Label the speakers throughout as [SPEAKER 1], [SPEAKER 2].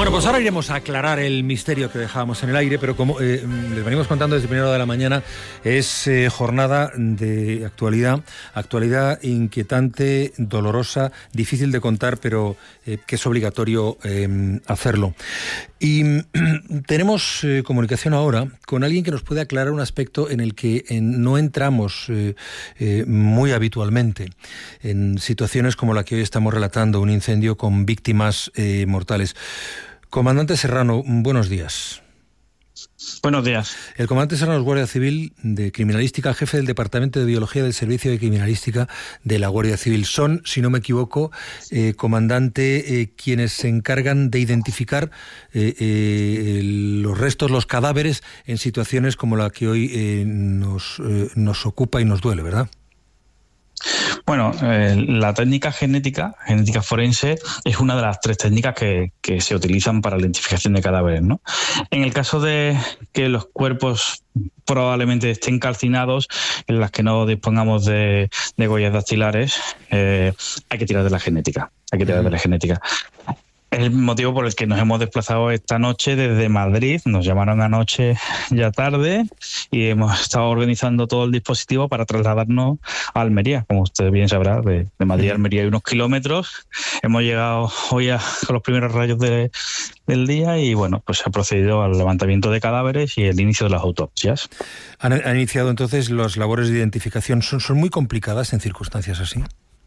[SPEAKER 1] Bueno, pues ahora iremos a aclarar el misterio que dejábamos en el aire, pero como les venimos contando desde primera hora de la mañana, es jornada de actualidad inquietante, dolorosa, difícil de contar, pero que es obligatorio hacerlo. Y tenemos comunicación ahora con alguien que nos puede aclarar un aspecto en el que no entramos muy habitualmente, en situaciones como la que hoy estamos relatando, un incendio con víctimas mortales. Comandante Serrano, buenos días.
[SPEAKER 2] Buenos días.
[SPEAKER 1] El comandante Serrano es guardia civil de criminalística, jefe del Departamento de Biología del Servicio de Criminalística de la Guardia Civil. Son, si no me equivoco, comandante, quienes se encargan de identificar los restos, los cadáveres en situaciones como la que hoy nos ocupa y nos duele, ¿verdad?
[SPEAKER 2] Bueno, la técnica genética forense, es una de las 3 técnicas que se utilizan para la identificación de cadáveres, ¿no? En el caso de que los cuerpos probablemente estén calcinados, en las que no dispongamos de huellas dactilares, hay que tirar de la genética. Es el motivo por el que nos hemos desplazado esta noche desde Madrid. Nos llamaron anoche ya tarde y hemos estado organizando todo el dispositivo para trasladarnos a Almería. Como usted bien sabrá, de Madrid a Almería hay unos kilómetros. Hemos llegado hoy con los primeros rayos del día y bueno, pues se ha procedido al levantamiento de cadáveres y el inicio de las autopsias.
[SPEAKER 1] ¿Han iniciado entonces las labores de identificación? ¿Son muy complicadas en circunstancias así?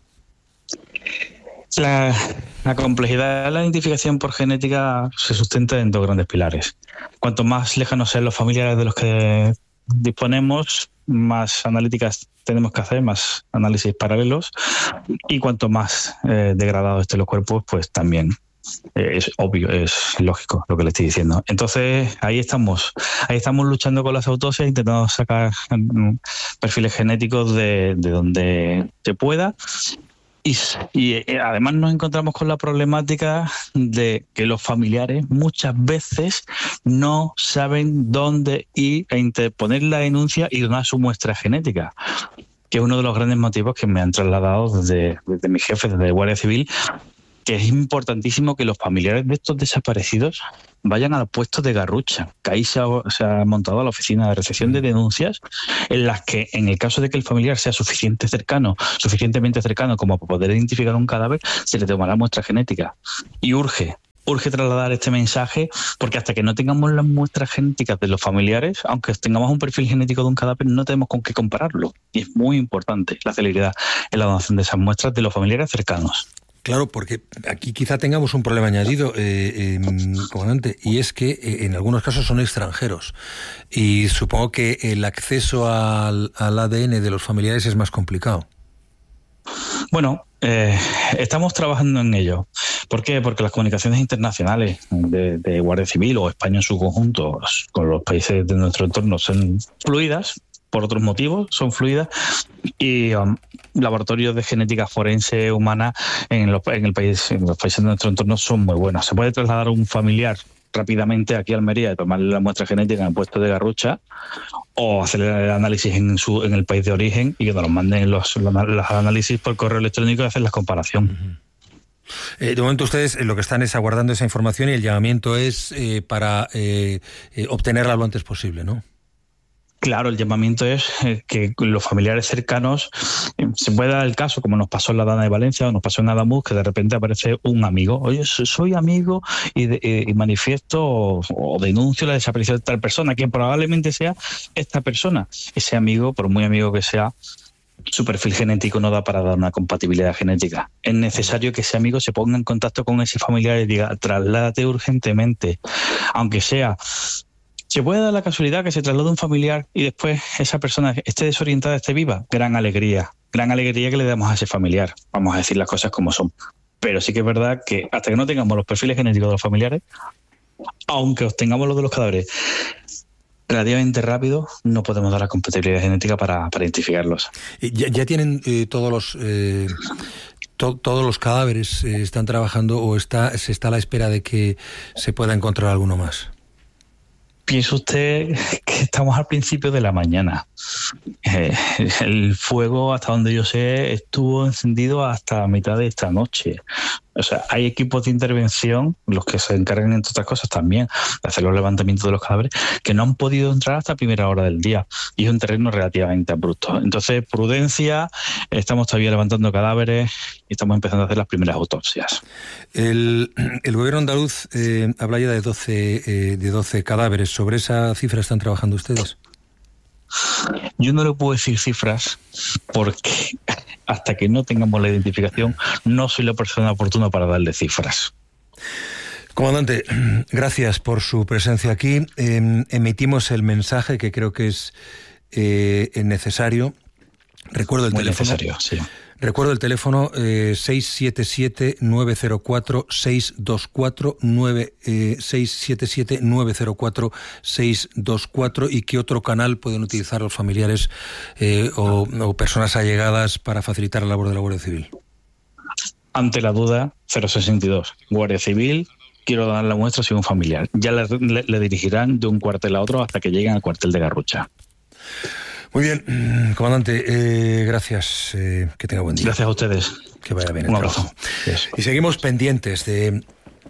[SPEAKER 2] La complejidad de la identificación por genética se sustenta en 2 grandes pilares. Cuanto más lejanos sean los familiares de los que disponemos, más analíticas tenemos que hacer, más análisis paralelos, y cuanto más degradados estén los cuerpos, pues también es obvio, es lógico lo que le estoy diciendo. Entonces ahí estamos luchando con las autopsias, intentando sacar perfiles genéticos de donde se pueda. Y además nos encontramos con la problemática de que los familiares muchas veces no saben dónde ir a interponer la denuncia y donar su muestra genética, que es uno de los grandes motivos que me han trasladado desde mi jefe, desde Guardia Civil, que es importantísimo que los familiares de estos desaparecidos vayan al puesto de Garrucha, que ahí se ha montado la oficina de recepción de denuncias, en las que, en el caso de que el familiar sea suficientemente cercano como para poder identificar un cadáver, se le tomará muestra genética. Y urge trasladar este mensaje, porque hasta que no tengamos las muestras genéticas de los familiares, aunque tengamos un perfil genético de un cadáver, no tenemos con qué compararlo. Y es muy importante la celeridad en la donación de esas muestras de los familiares cercanos.
[SPEAKER 1] Claro, porque aquí quizá tengamos un problema añadido, comandante, y es que en algunos casos son extranjeros y supongo que el acceso al ADN de los familiares es más complicado.
[SPEAKER 2] Bueno, estamos trabajando en ello. ¿Por qué? Porque las comunicaciones internacionales de Guardia Civil o España en su conjunto con los países de nuestro entorno son fluidas. Por otros motivos son fluidas, y laboratorios de genética forense humana en los países de nuestro entorno son muy buenos. Se puede trasladar un familiar rápidamente aquí a Almería y tomarle la muestra genética en el puesto de Garrucha, o hacer el análisis en el país de origen y que nos manden los análisis por correo electrónico y hacer la comparación.
[SPEAKER 1] De momento ustedes lo que están es aguardando esa información y el llamamiento es para obtenerla lo antes posible, ¿no?
[SPEAKER 2] Claro, el llamamiento es que los familiares cercanos, se puede dar el caso, como nos pasó en la Dana de Valencia o nos pasó en Adamuz, que de repente aparece un amigo. Oye, soy amigo y manifiesto o denuncio la desaparición de tal persona, que probablemente sea esta persona. Ese amigo, por muy amigo que sea, su perfil genético no da para dar una compatibilidad genética. Es necesario que ese amigo se ponga en contacto con ese familiar y diga, trasládate urgentemente, aunque sea... ¿Se puede dar la casualidad que se traslade un familiar y después esa persona esté desorientada, esté viva? Gran alegría que le damos a ese familiar. Vamos a decir las cosas como son. Pero sí que es verdad que hasta que no tengamos los perfiles genéticos de los familiares, aunque obtengamos los de los cadáveres relativamente rápido, no podemos dar la compatibilidad genética para identificarlos.
[SPEAKER 1] ¿Ya tienen todos los cadáveres? ¿Están trabajando o se está a la espera de que se pueda encontrar alguno más?
[SPEAKER 2] Piense usted que estamos al principio de la mañana. El fuego, hasta donde yo sé, estuvo encendido hasta mitad de esta noche. O sea, hay equipos de intervención, los que se encargan, entre otras cosas, también de hacer los levantamientos de los cadáveres, que no han podido entrar hasta primera hora del día. Y es un terreno relativamente abrupto. Entonces, prudencia, estamos todavía levantando cadáveres y estamos empezando a hacer las primeras autopsias.
[SPEAKER 1] El gobierno andaluz habla ya de 12 cadáveres. ¿Sobre esa cifra están trabajando ustedes?
[SPEAKER 2] Yo no le puedo decir cifras porque hasta que no tengamos la identificación no soy la persona oportuna para darle cifras.
[SPEAKER 1] Comandante, gracias por su presencia aquí. Emitimos el mensaje que creo que es necesario. Recuerdo el teléfono.
[SPEAKER 2] Necesario, sí.
[SPEAKER 1] Recuerdo el teléfono 677-904-624, 677-904-624, y qué otro canal pueden utilizar los familiares o personas allegadas para facilitar la labor de la Guardia Civil.
[SPEAKER 2] Ante la duda, 062, Guardia Civil, quiero dar la muestra si un familiar. Ya le dirigirán de un cuartel a otro hasta que lleguen al cuartel de Garrucha.
[SPEAKER 1] Muy bien, comandante, gracias, que tenga buen día.
[SPEAKER 2] Gracias a ustedes.
[SPEAKER 1] Que vaya bien.
[SPEAKER 2] Un abrazo.
[SPEAKER 1] Y seguimos pendientes de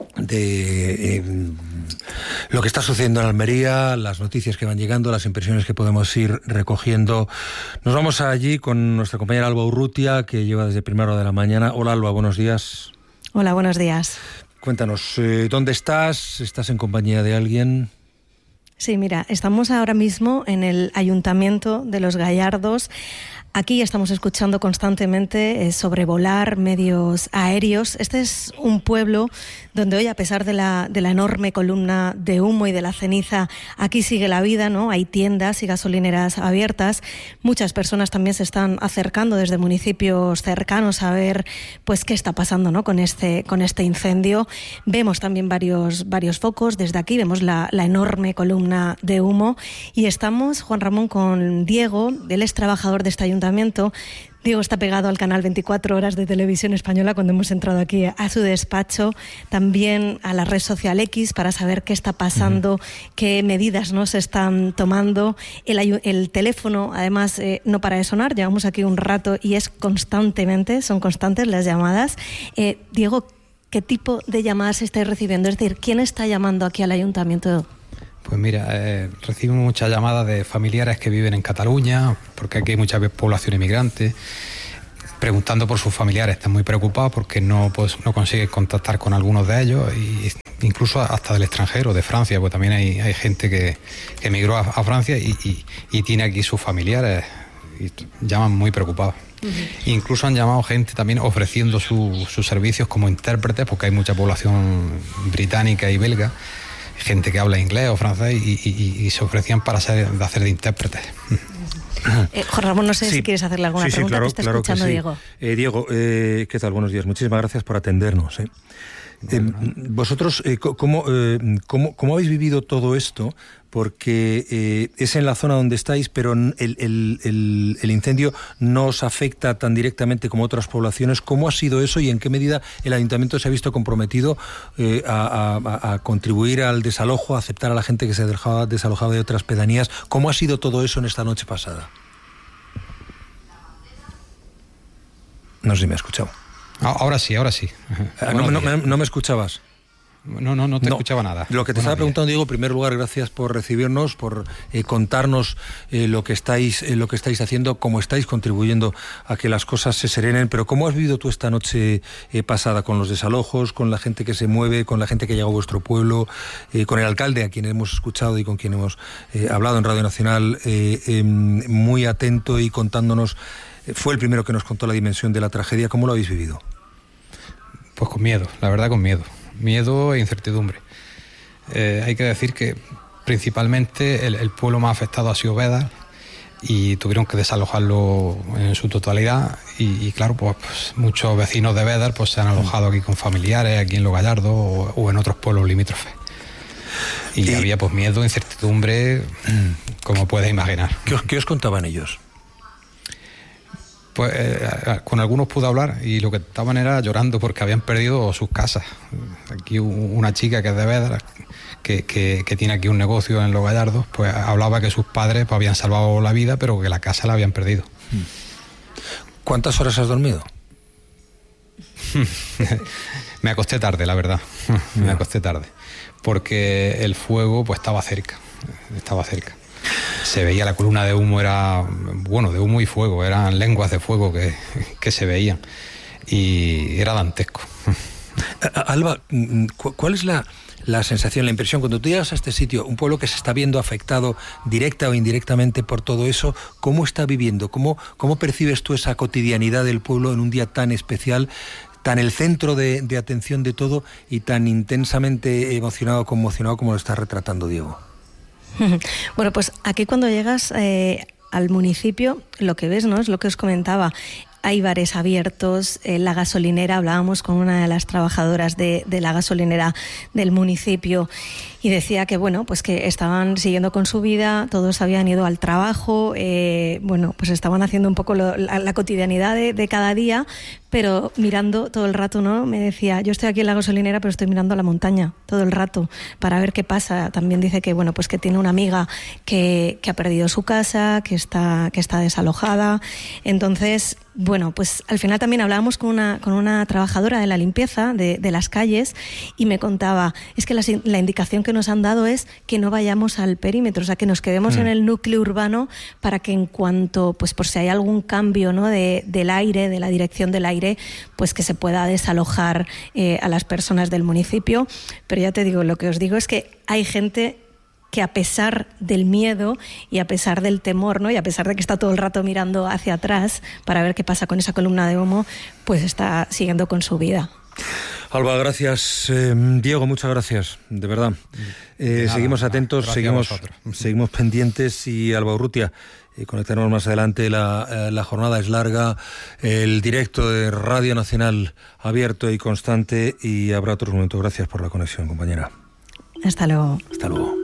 [SPEAKER 1] lo que está sucediendo en Almería, las noticias que van llegando, las impresiones que podemos ir recogiendo. Nos vamos allí con nuestra compañera Alba Urrutia, que lleva desde primera hora de la mañana. Hola, Alba, buenos días.
[SPEAKER 3] Hola, buenos días.
[SPEAKER 1] Cuéntanos, ¿dónde estás? ¿Estás en compañía de alguien?
[SPEAKER 3] Sí, mira, estamos ahora mismo en el Ayuntamiento de Los Gallardos. Aquí estamos escuchando constantemente sobrevolar medios aéreos. Este es un pueblo donde hoy, a pesar de la enorme columna de humo y de la ceniza, aquí sigue la vida, ¿no? Hay tiendas y gasolineras abiertas. Muchas personas también se están acercando desde municipios cercanos a ver, pues, qué está pasando, ¿no? con este incendio. Vemos también varios focos. Desde aquí vemos la enorme columna de humo. Y estamos, Juan Ramón, con Diego. Él es trabajador de este ayuntamiento. Diego está pegado al canal 24 horas de Televisión Española cuando hemos entrado aquí a su despacho, también a la red social X para saber qué está pasando, qué medidas, ¿no?, se están tomando. El teléfono, además, no para de sonar. Llevamos aquí un rato y son constantes las llamadas. Diego, ¿qué tipo de llamadas estáis recibiendo? Es decir, ¿quién está llamando aquí al ayuntamiento?
[SPEAKER 4] Pues mira, recibimos muchas llamadas de familiares que viven en Cataluña, porque aquí hay mucha población inmigrante, preguntando por sus familiares. Están muy preocupados porque no consiguen contactar con algunos de ellos, y incluso hasta del extranjero, de Francia, pues también hay gente que emigró a Francia y tiene aquí sus familiares, y llaman muy preocupados. Incluso han llamado gente también ofreciendo sus servicios como intérpretes, porque hay mucha población británica y belga, gente que habla inglés o francés, y se ofrecían para hacer de intérpretes.
[SPEAKER 3] Juan Ramón, no sé si quieres hacerle alguna pregunta.
[SPEAKER 1] Claro,
[SPEAKER 3] que está escuchando,
[SPEAKER 1] Diego. Diego, ¿qué tal? Buenos días. Muchísimas gracias por atendernos. Vosotros, ¿cómo habéis vivido todo esto? Porque es en la zona donde estáis, pero el incendio no os afecta tan directamente como otras poblaciones. ¿Cómo ha sido eso y en qué medida el ayuntamiento se ha visto comprometido a contribuir al desalojo, a aceptar a la gente que se ha desalojado de otras pedanías? ¿Cómo ha sido todo eso en esta noche pasada? No sé si me ha escuchado.
[SPEAKER 4] Ahora sí.
[SPEAKER 1] ¿No me escuchabas?
[SPEAKER 4] No te escuchaba nada.
[SPEAKER 1] Lo que te estaba preguntando, Diego, en primer lugar, gracias por recibirnos, por contarnos lo que estáis haciendo, cómo estáis contribuyendo a que las cosas se serenen. Pero ¿cómo has vivido tú esta noche pasada, con los desalojos, con la gente que se mueve, con la gente que llega a vuestro pueblo, con el alcalde, a quien hemos escuchado y con quien hemos hablado en Radio Nacional, muy atento y contándonos? Fue el primero que nos contó la dimensión de la tragedia. ¿Cómo lo habéis vivido?
[SPEAKER 4] Pues con miedo, la verdad, con miedo. Miedo e incertidumbre. Hay que decir que principalmente el pueblo más afectado ha sido Bédar, y tuvieron que desalojarlo en su totalidad, y claro, pues muchos vecinos de Bédar pues se han alojado aquí con familiares, aquí en Los Gallardos o en otros pueblos limítrofes. Y había pues miedo, incertidumbre, como puedes imaginar.
[SPEAKER 1] ¿Qué os contaban ellos?
[SPEAKER 4] Pues con algunos pude hablar, y lo que estaban era llorando porque habían perdido sus casas. Aquí una chica que es de Bédar, que tiene aquí un negocio en Los Gallardos, pues hablaba que sus padres pues habían salvado la vida, pero que la casa la habían perdido.
[SPEAKER 1] ¿Cuántas horas has dormido?
[SPEAKER 4] Me acosté tarde, la verdad. Me acosté tarde. Porque el fuego pues estaba cerca. Se veía la columna de humo, era, bueno, de humo y fuego, eran lenguas de fuego que se veían. Y era dantesco.
[SPEAKER 1] Alba, ¿cuál es la sensación, la impresión, cuando tú llegas a este sitio, un pueblo que se está viendo afectado directa o indirectamente por todo eso, cómo está viviendo? ¿Cómo percibes tú esa cotidianidad del pueblo en un día tan especial, tan el centro de atención de todo y tan intensamente emocionado, conmocionado como lo está retratando Diego?
[SPEAKER 3] Bueno, pues aquí cuando llegas al municipio, lo que ves, ¿no?, es lo que os comentaba. Hay bares abiertos, la gasolinera, hablábamos con una de las trabajadoras de la gasolinera del municipio y decía que, bueno, pues que estaban siguiendo con su vida, todos habían ido al trabajo, bueno, pues estaban haciendo un poco la cotidianidad de cada día, pero mirando todo el rato, ¿no? Me decía, yo estoy aquí en la gasolinera, pero estoy mirando a la montaña todo el rato para ver qué pasa. También dice que, bueno, pues que tiene una amiga que ha perdido su casa, que está desalojada. Entonces, bueno, pues al final también hablábamos con una trabajadora de la limpieza de las calles y me contaba, es que la indicación que nos han dado es que no vayamos al perímetro, o sea, que nos quedemos en el núcleo urbano para que en cuanto, pues por si hay algún cambio, ¿no?, del aire, de la dirección del aire, pues que se pueda desalojar a las personas del municipio. Pero ya te digo, lo que os digo es que hay gente que a pesar del miedo y a pesar del temor, ¿no?, y a pesar de que está todo el rato mirando hacia atrás para ver qué pasa con esa columna de humo, pues está siguiendo con su vida.
[SPEAKER 1] Alba, gracias. Diego, muchas gracias, de verdad. Seguimos atentos, seguimos pendientes y Alba Urrutia, conectaremos más adelante. La jornada es larga, el directo de Radio Nacional abierto y constante y habrá otros momentos. Gracias por la conexión, compañera.
[SPEAKER 3] Hasta luego.
[SPEAKER 1] Hasta luego.